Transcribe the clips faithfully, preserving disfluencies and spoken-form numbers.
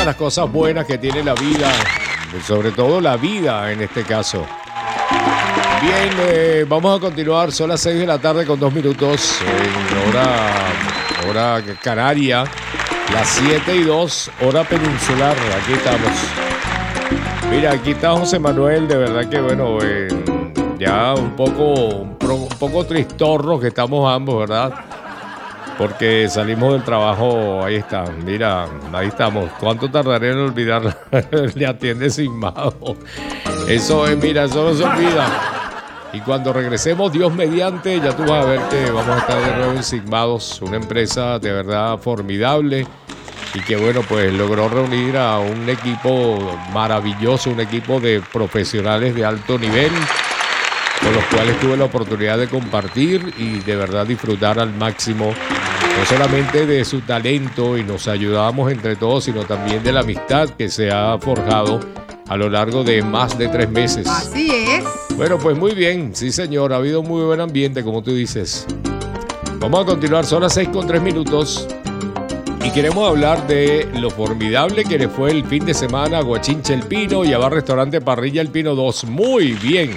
las cosas buenas que tiene la vida, sobre todo la vida en este caso. Bien, eh, vamos a continuar, son las seis de la tarde con dos minutos en hora, hora canaria, las siete y dos, hora peninsular, aquí estamos. Mira, aquí está José Manuel, de verdad que bueno, eh, ya un poco, un, un poco tristorros que estamos ambos, ¿verdad? Porque salimos del trabajo, ahí está, mira, ahí estamos. ¿Cuánto tardaré en olvidar? Le atiende Sigmado. Eso es, mira, eso no se olvida. Y cuando regresemos, Dios mediante, ya tú vas a ver que vamos a estar de nuevo en Sigmados, una empresa de verdad formidable y que bueno, pues logró reunir a un equipo maravilloso, un equipo de profesionales de alto nivel, con los cuales tuve la oportunidad de compartir y de verdad disfrutar al máximo, no solamente de su talento y nos ayudábamos entre todos, sino también de la amistad que se ha forjado a lo largo de más de tres meses. Así es. Bueno, pues muy bien, sí señor, ha habido muy buen ambiente, como tú dices. Vamos a continuar, son las seis con tres minutos y queremos hablar de lo formidable que le fue el fin de semana a Guachinche El Pino y a Bar Restaurante Parrilla El Pino dos. Muy bien.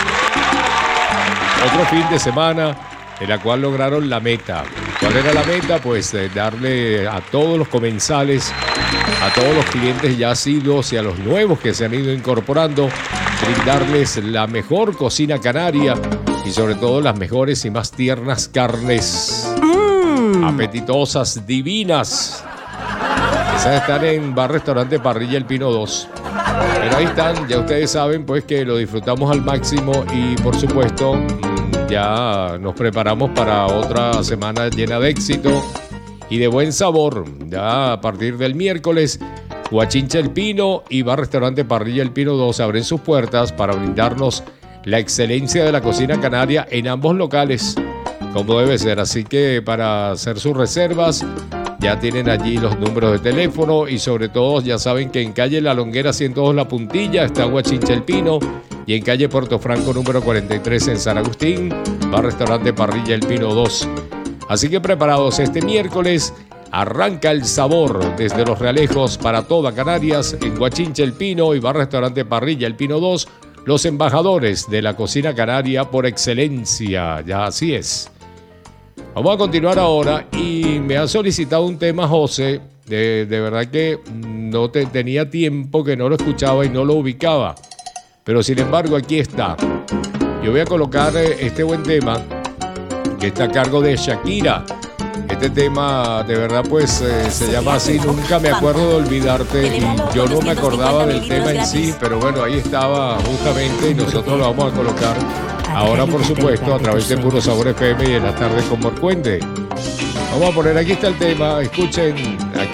Otro fin de semana en la cual lograron la meta. ¿Cuál era la meta? Pues eh, darle a todos los comensales, a todos los clientes ya asiduos y a los nuevos que se han ido incorporando, brindarles la mejor cocina canaria y sobre todo las mejores y más tiernas carnes. Mm. Apetitosas, divinas. Esas están en Bar Restaurante Parrilla El Pino dos. Pero ahí están, ya ustedes saben pues que lo disfrutamos al máximo y por supuesto ya nos preparamos para otra semana llena de éxito y de buen sabor. Ya a partir del miércoles, Guachinche El Pino y Bar Restaurante Parrilla El Pino dos abren sus puertas para brindarnos la excelencia de la cocina canaria en ambos locales, como debe ser. Así que para hacer sus reservas, ya tienen allí los números de teléfono y sobre todo ya saben que en calle La Longuera ciento dos La Puntilla está Guachinche El Pino y en calle Puerto Franco número cuarenta y tres en San Agustín, Bar Restaurante Parrilla El Pino dos. Así que preparados, este miércoles arranca el sabor desde Los Realejos para toda Canarias en Guachinche El Pino y Bar Restaurante Parrilla El Pino dos, los embajadores de la cocina canaria por excelencia, ya así es. Vamos a continuar ahora y me ha solicitado un tema José, de, de verdad que no te, tenía tiempo que no lo escuchaba y no lo ubicaba, pero sin embargo aquí está. Yo voy a colocar este buen tema que está a cargo de Shakira. Este tema de verdad pues eh, se llama así, Nunca me acuerdo de olvidarte, y yo no me acordaba del tema en sí, pero bueno, ahí estaba justamente y nosotros lo vamos a colocar ahora, por supuesto, a través de Puro Sabor F M y en la tarde con Morcuende. Vamos a poner, aquí está el tema, escuchen, aquí